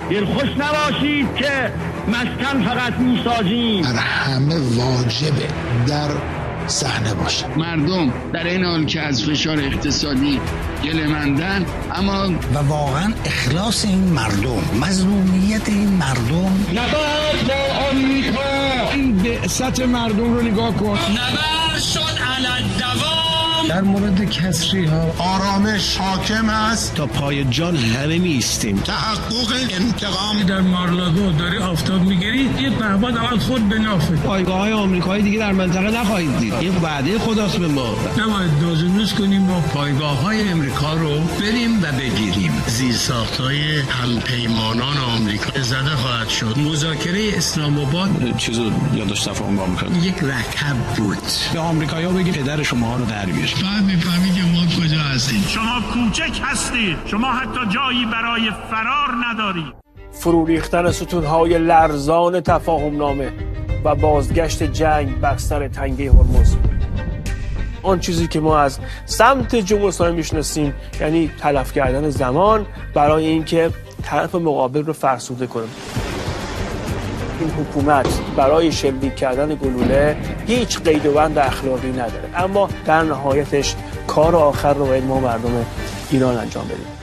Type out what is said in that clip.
دلخوش نباشید که مسکن فقط میسازیم. بر همه واجبه در صحنه باشه. مردم در این حال که از فشار اقتصادی گله‌مندن، اما و واقعا اخلاص این مردم، مظلومیت این مردم. نبرد با آمریکا. این بعثت مردم رو نگاه کن. نبرد شد علی الدوام. در مورد کسری ها آرامش حاکم است. تا پای جان همه میستیم. تحقق انتقام. در مارلاگو داری آفتاب میگیرید، یه پهباد اول خود به نافه. پایگاه‌های آمریکایی دیگه در منطقه نخواهید دید. یه وعده خداست به ما. نباید دازونوز کنیم ما پایگاه‌های امریکا رو بریم و بگیریم. زیرساخت‌های همپیمانان آمریکا زده خواهد شد. مذاکره اسلام آباد چیزو یادش تفاهم با آمریکا. یک رکب بود. به آمریکایی‌ها بگید پدر شما رو در بیار. بعد می‌فهمی که ما کجا هستیم. شما کوچک هستید. شما حتی جایی برای فرار ندارید. فرو ریختن ستون‌های لرزان تفاهم‌نامه و بازگشت جنگ بر سر تنگه هرمز. آن چیزی که ما از سمت جمهوری اسلامی میشناسیم، یعنی تلف کردن زمان برای اینکه طرف مقابل رو فرسوده کنیم. این حکومت برای شلیک کردن گلوله هیچ قید و بند اخلاقی نداره، اما در نهایتش کار آخر رو باید ما مردم ایران انجام بدیم.